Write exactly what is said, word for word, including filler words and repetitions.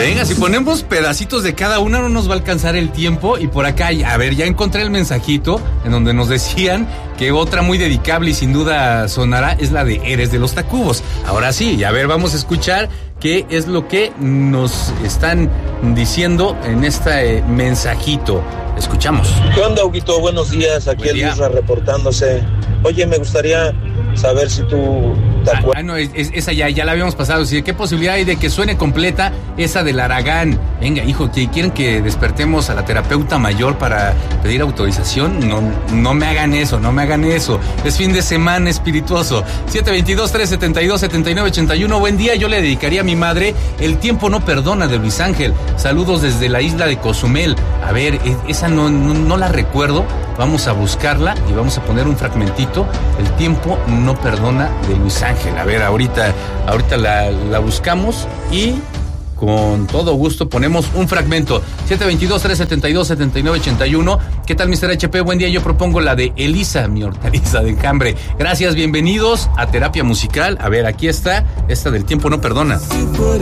Venga, si ponemos pedacitos de cada una no nos va a alcanzar el tiempo. Y por acá, a ver, ya encontré el mensajito en donde nos decían que otra muy dedicable y sin duda sonará es la de Eres de los Tacubos. Ahora sí, a ver, vamos a escuchar qué es lo que nos están diciendo en este mensajito. Escuchamos. ¿Qué onda, Huguito? Buenos días, aquí el Isra reportándose. Oye, me gustaría saber si tú te acuerdas. Ah, no, es, es, esa ya, ya la habíamos pasado. ¿Sí? ¿Qué posibilidad hay de que suene completa esa del Aragán? Venga, hijo, ¿que quieren que despertemos a la terapeuta mayor para pedir autorización? No, no me hagan eso, no me hagan eso. Es fin de semana espirituoso. siete veintidós, trescientos setenta y dos, setenta y nueve ochenta y uno. Buen día, yo le dedicaría a mi madre El tiempo no perdona, de Luis Ángel. Saludos desde la isla de Cozumel. A ver, esa no, no, no la recuerdo. Vamos a buscarla y vamos a poner un fragmentito. El tiempo no perdona, de Luis Ángel. A ver, ahorita, ahorita la, la buscamos y con todo gusto ponemos un fragmento. siete veintidós, trescientos setenta y dos, setenta y nueve ochenta y uno. ¿Qué tal, mister H P? Buen día, yo propongo la de Elisa, mi hortaliza de Encambre. Gracias, bienvenidos a Terapia Musical. A ver, aquí está, esta del tiempo no perdona.